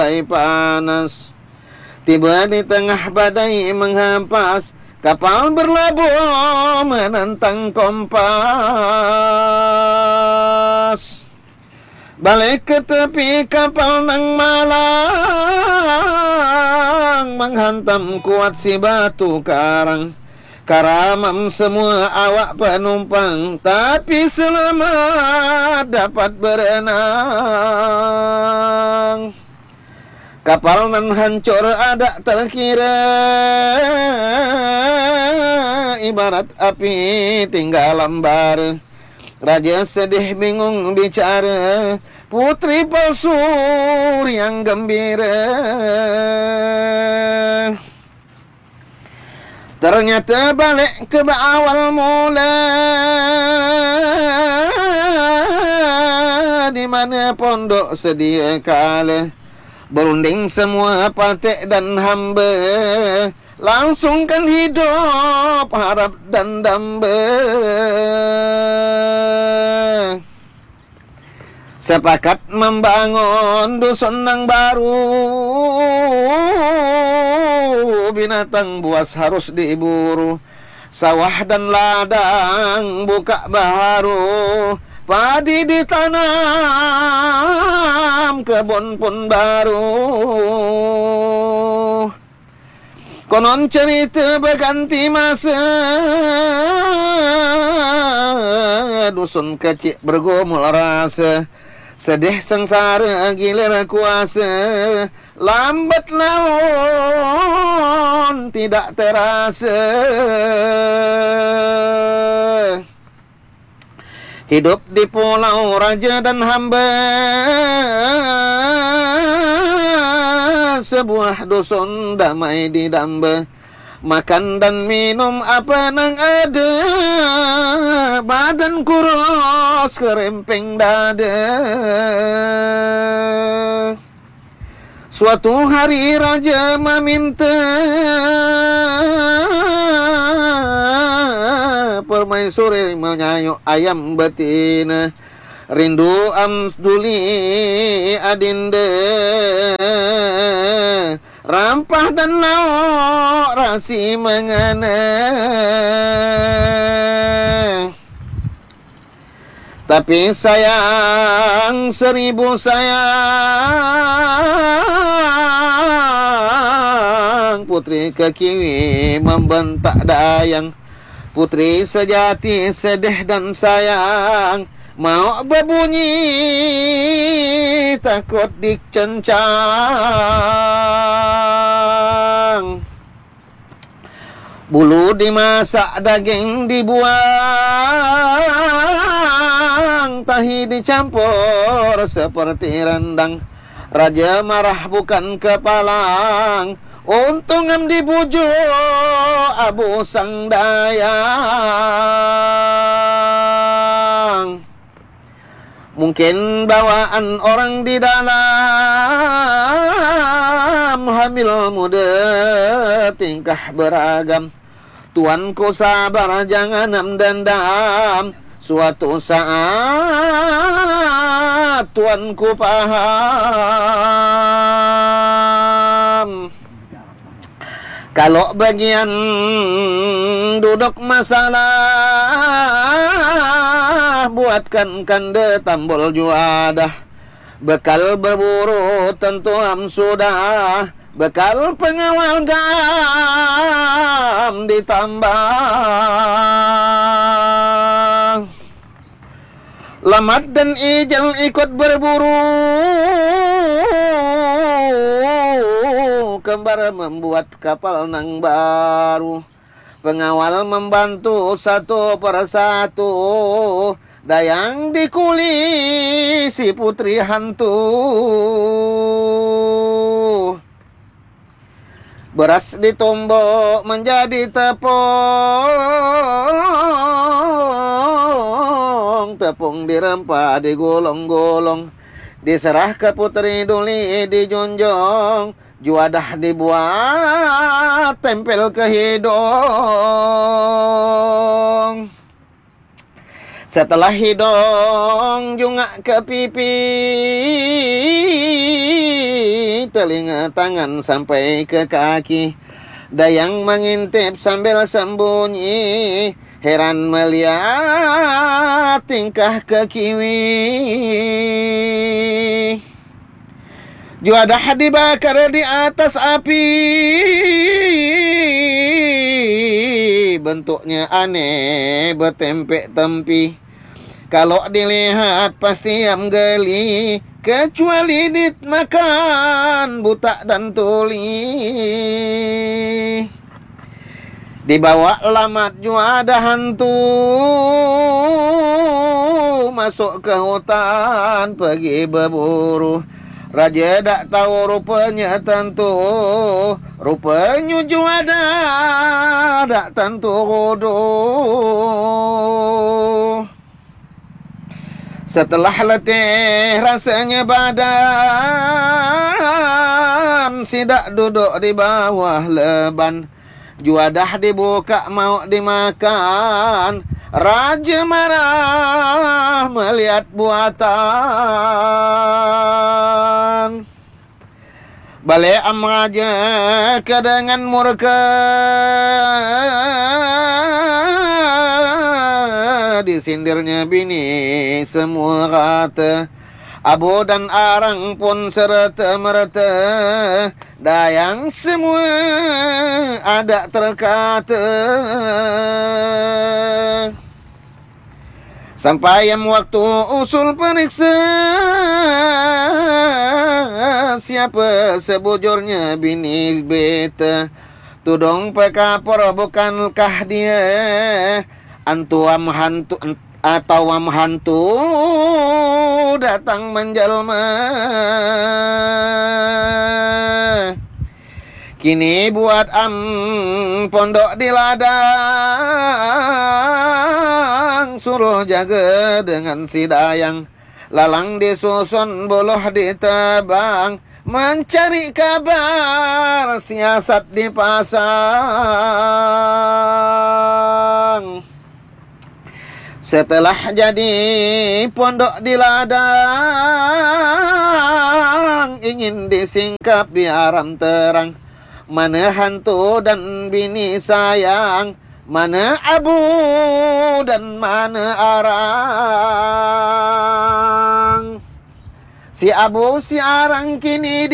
panas. Tiba di tengah badai menghampas, kapal berlabuh menantang kompas. Balik ke tepi kapal nang malang, menghantam kuat si batu karang. Karamam semua awak penumpang, tapi selamat dapat berenang. Kapal nan hancur ada terkira, ibarat api tinggalan bara. Raja sedih bingung bicara, putri palsu yang gembira. Ternyata balik ke awal mula, di mana pondok sedia kala. Berunding semua patek dan hamba, langsungkan hidup harap dan damba. Sepakat membangun dusun nang baru, binatang buas harus diburu. Sawah dan ladang buka baharu, padi ditanam, kebun pun baru. Konon cerita berganti masa, dusun kecil bergumul rasa. Sedih sengsara giliran kuasa, lambat laun tidak terasa. Hidup di pulau raja dan hamba, sebuah dusun damai didamba. Makan dan minum apa nang ada, badan kurus kerempeng dada. Suatu hari raja meminta, permaisuri menyayuk ayam betina. Rindu amsduli adinda, rampah dan lauk rasi mengena. Tapi sayang seribu sayang, putri kekiwi membentak dayang. Putri sejati sedih dan sayang, mau berbunyi takut dikencang. Bulu dimasak, daging dibuang, tahi dicampur seperti rendang. Raja marah bukan kepalang, untung dibujuk abu sang dayang. Mungkin bawaan orang di dalam, hamil muda tingkah beragam. Tuanku sabar jangan dendam, suatu saat tuanku paham. Kalau bagian duduk masalah, buatkan kanda tambol juadah. Bekal berburu tentu sudah, bekal pengawal gam ditambah. Lamat dan Ijal ikut berburu, kembar membuat kapal nang baru. Pengawal membantu satu persatu, dayang dikuli si putri hantu. Beras ditumbuk menjadi tepung, tepung dirempah digulung-gulung, diserah ke putri Duli dijunjung. Juadah dibuat tempel ke hidung. Setelah hidung jungak ke pipi, telinga tangan sampai ke kaki, dayang mengintip sambil sembunyi, heran melihat tingkah kekiwi. Juadah dibakar di atas api, bentuknya aneh bertempek tempi. Kalau dilihat pasti am geli, kecuali dimakan buta dan tuli. Dibawa lamat juada hantu, masuk ke hutan pergi berburu. Raja tak tahu rupanya tentu, rupanya juada tak tentu hodoh. Setelah letih rasanya badan, sidak duduk di bawah leban. Juadah dibuka mau dimakan, raja marah melihat buatan. Balik am raja dengan murka, disindirnya bini semua rata. Abu dan arang pun serta-merta, dayang semua ada terkata. Sampai yang waktu usul periksa, siapa sebujurnya bini beta. Tudung pekapor bukankah dia, antuam hantu atau am hantu datang menjelma. Kini buat am pondok di ladang, suruh jaga dengan si dayang. Lalang disusun boloh ditebang, mencari kabar siasat dipasang. Setelah jadi pondok di ladang, ingin disingkap di aram terang. Mana hantu dan bini sayang, mana abu dan mana arang. Si abu si arang kini di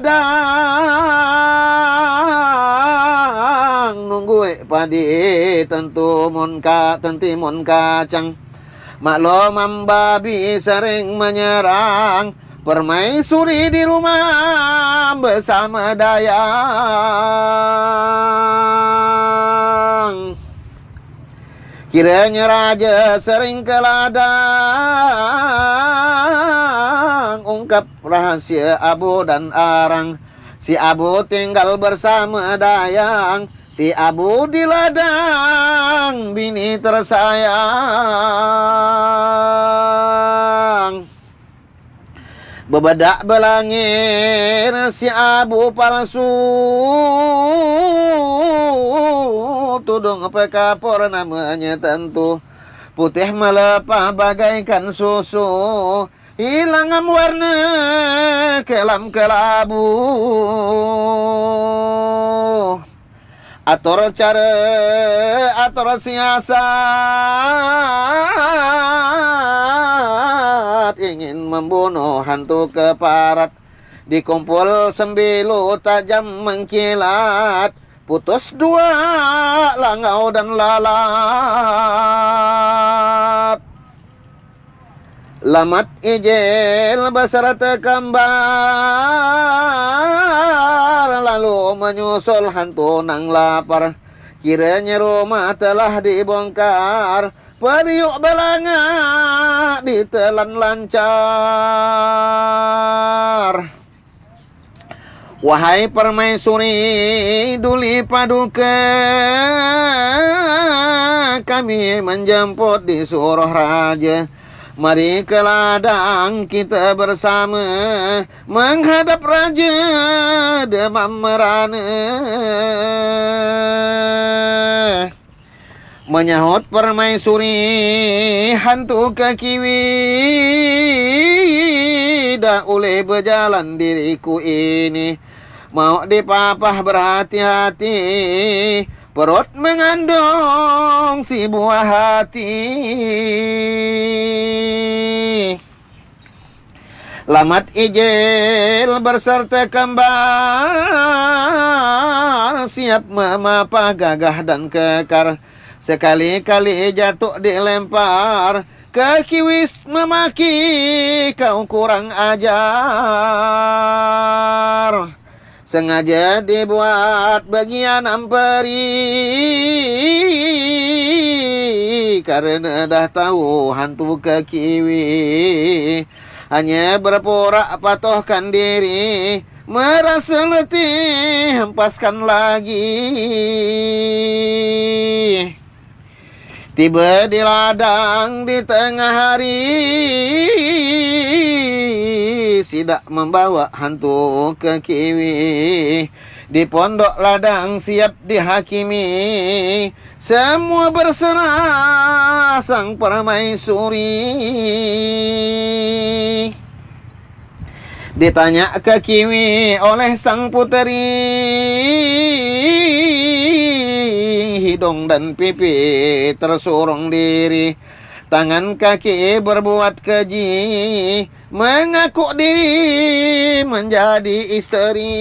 ladang, nunggu padi tentu tenti mun kacang. Maklum ambabi sering menyerang, permaisuri di rumah bersama dayang. Kiranya raja sering ke ladang, ungkap rahasia abu dan arang. Si abu tinggal bersama dayang, si abu di ladang, bini tersayang. Bebedak belangir si abu palsu, tudung pekapor namanya tentu. Putih melepah bagaikan susu, hilang warna kelam kelabu. Atur cara, atur siasat, ingin membunuh hantu keparat. Dikumpul sembilu tajam mengkilat, putus dua langau dan lalat. Lamat ijel beserta kembar, lalu menyusul hantu nang lapar. Kiranya rumah telah dibongkar, periuk belanga ditelan lancar. Wahai permaisuri duli paduka, kami menjemput disuruh raja. Mari ke ladang kita bersama, menghadap raja demam merana. menyahut permaisuri hantu kekiwi. Dah oleh berjalan diriku ini, mau dipapah berhati-hati, perut mengandung si buah hati. Lamat ijil berserta kembar, siap memapah gagah dan kekar. Sekali-kali jatuh dilempar, kekiwis memaki kau kurang ajar. Sengaja dibuat bagian amperi, karena dah tahu hantu kekiwi hanya berporak patuhkan diri, merasa letih hempaskan lagi. Tiba di ladang di tengah hari, sidak membawa hantu kekiwi. Di pondok ladang siap dihakimi, semua berserah sang permaisuri. Ditanya kekiwi oleh sang puteri, hidung dan pipi tersurung diri, tangan kaki berbuat keji, mengaku diri menjadi istri.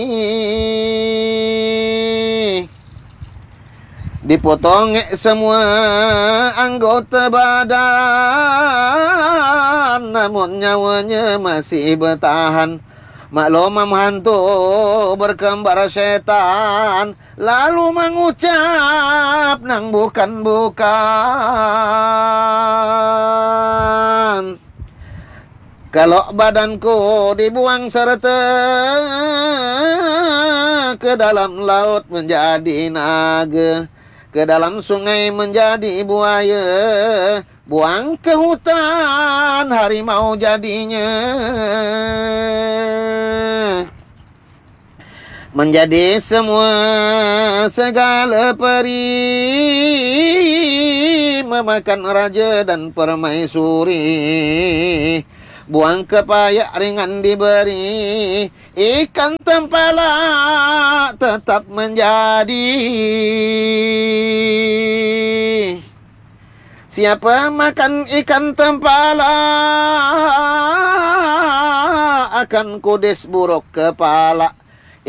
Dipotong semua anggota badan, namun nyawanya masih bertahan. Maklum hantu berkembar setan, lalu mengucap nang bukan-bukan. Kalau badanku dibuang serta ke dalam laut menjadi naga, ke dalam sungai menjadi buaya, buang ke hutan harimau jadinya. Menjadi semua segala peri, memakan raja dan permaisuri. Buang ke payak ringan diberi, ikan tempala tetap menjadi. Siapa makan ikan tempala, akan kudis buruk kepala.